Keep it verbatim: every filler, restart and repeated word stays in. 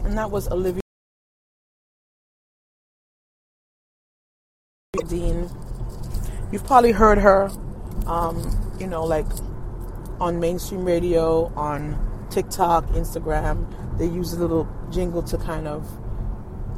and that was Olivia Dean. You've probably heard her, um, you know, like on mainstream radio, on TikTok, Instagram. They use a little jingle to kind of